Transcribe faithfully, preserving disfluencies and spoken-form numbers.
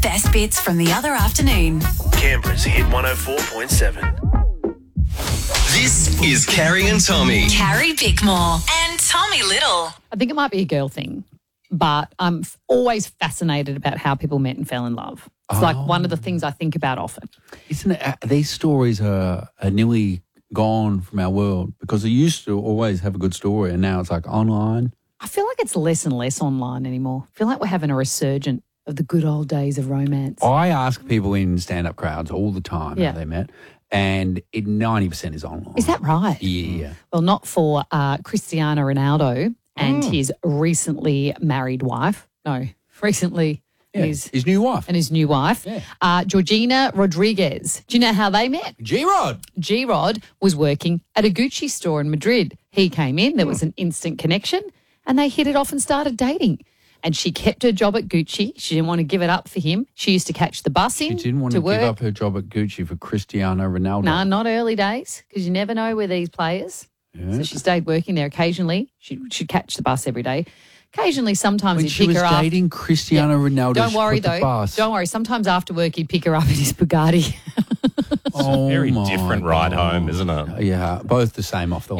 best bits from the other afternoon. Canberra's Hit one oh four point seven. This is Carrie and Tommy. Carrie Bickmore and Tommy Little. I think it might be a girl thing, but I'm f- always fascinated about how people met and fell in love. It's like one of the things I think about often. Isn't it? Uh, these stories are, are nearly gone from our world because they used to always have a good story, and now it's like online. I feel like it's less and less online anymore. I feel like we're having a resurgence of the good old days of romance. I ask people in stand-up crowds all the time Yeah. how they met, and it, ninety percent is online. Is that right? Yeah. Well, not for uh, Cristiano Ronaldo and Mm. his recently married wife. No, recently Yeah, his his new wife. and his new wife, Yeah. uh, Georgina Rodriguez. Do you know how they met? G-Rod. G-Rod was working at a Gucci store in Madrid. He came in, there was an instant connection, and they hit it off and started dating. And she kept her job at Gucci. She didn't want to give it up for him. She used to catch the bus in She didn't want to to, work. give up her job at Gucci for Cristiano Ronaldo. No, not early days, because you never know with these players. Yeah. So she stayed working there occasionally. She, she'd catch the bus every day. Occasionally, sometimes When he'd she pick was her up. dating Cristiano Ronaldo, Don't she worry, caught the though. bus. Don't worry. Sometimes after work, he'd pick her up in his Bugatti. Oh, Very my different ride God. home, isn't it? Yeah, both the same off the